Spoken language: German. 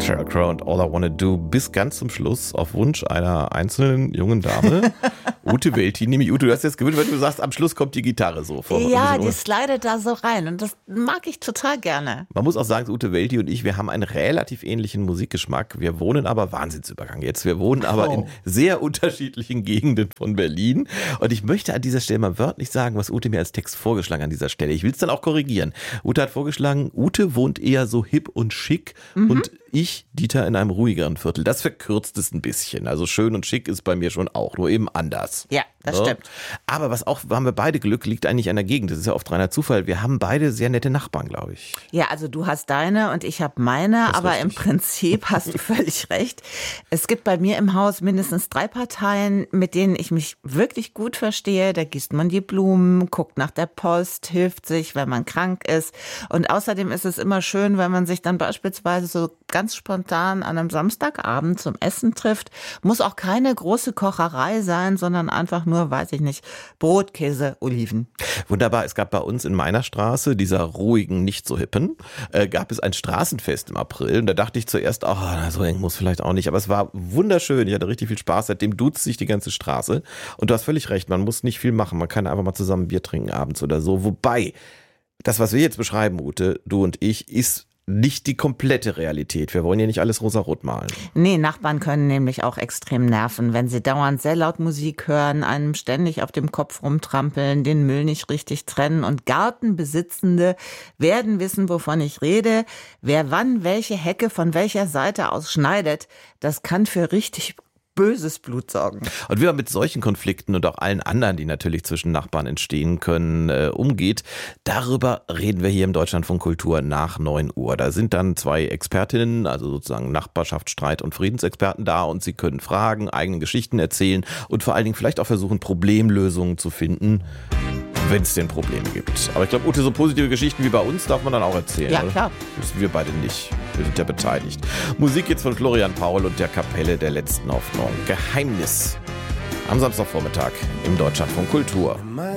Sheryl Crow und All I Wanna Do bis ganz zum Schluss auf Wunsch einer einzelnen jungen Dame, Ute Welti. Nämlich Ute, du hast jetzt gewünscht, wenn du sagst, am Schluss kommt die Gitarre so vor. Ja, die slidet da so rein und das mag ich total gerne. Man muss auch sagen, Ute Welti und ich, wir haben einen relativ ähnlichen Musikgeschmack. Wir wohnen aber, Wahnsinnsübergang jetzt, wir wohnen aber in sehr unterschiedlichen Gegenden von Berlin. Und ich möchte an dieser Stelle mal wörtlich sagen, was Ute mir als Text vorgeschlagen hat an dieser Stelle. Ich will es dann auch korrigieren. Ute hat vorgeschlagen, Ute wohnt eher so hip und schick und ich, Dieter, in einem ruhigeren Viertel. Das verkürzt es ein bisschen. Also schön und schick ist bei mir schon auch, nur eben anders. Ja, das stimmt. Aber was auch, haben wir beide Glück, liegt eigentlich an der Gegend. Das ist ja oft reiner Zufall. Wir haben beide sehr nette Nachbarn, glaube ich. Ja, also du hast deine und ich habe meine, aber im Prinzip hast du völlig recht. Es gibt bei mir im Haus mindestens 3 Parteien, mit denen ich mich wirklich gut verstehe. Da gießt man die Blumen, guckt nach der Post, hilft sich, wenn man krank ist. Und außerdem ist es immer schön, wenn man sich dann beispielsweise so ganz spontan an einem Samstagabend zum Essen trifft. Muss auch keine große Kocherei sein, sondern einfach nur, weiß ich nicht, Brot, Käse, Oliven. Wunderbar. Es gab bei uns in meiner Straße, dieser ruhigen, nicht so hippen, gab es ein Straßenfest im April. Und da dachte ich zuerst, so eng muss vielleicht auch nicht. Aber es war wunderschön. Ich hatte richtig viel Spaß. Seitdem duzt sich die ganze Straße. Und du hast völlig recht. Man muss nicht viel machen. Man kann einfach mal zusammen Bier trinken abends oder so. Wobei, das, was wir jetzt beschreiben, Ute, du und ich, ist nicht die komplette Realität. Wir wollen ja nicht alles rosarot malen. Nee, Nachbarn können nämlich auch extrem nerven, wenn sie dauernd sehr laut Musik hören, einem ständig auf dem Kopf rumtrampeln, den Müll nicht richtig trennen. Und Gartenbesitzende werden wissen, wovon ich rede. Wer wann welche Hecke von welcher Seite aus schneidet, das kann für richtig böses Blut sorgen. Und wie man mit solchen Konflikten und auch allen anderen, die natürlich zwischen Nachbarn entstehen können, umgeht, darüber reden wir hier im Deutschlandfunk Kultur nach 9 Uhr. Da sind dann 2 Expertinnen, also sozusagen Nachbarschaft, Streit- und Friedensexperten da und sie können fragen, eigene Geschichten erzählen und vor allen Dingen vielleicht auch versuchen, Problemlösungen zu finden, wenn es denn Probleme gibt. Aber ich glaube, Ute, so positive Geschichten wie bei uns darf man dann auch erzählen. Ja, klar. Das wissen wir beide nicht. Wir sind ja beteiligt. Musik jetzt von Florian Paul und der Kapelle der letzten Hoffnung. Geheimnis. Am Samstagvormittag im Deutschlandfunk Kultur.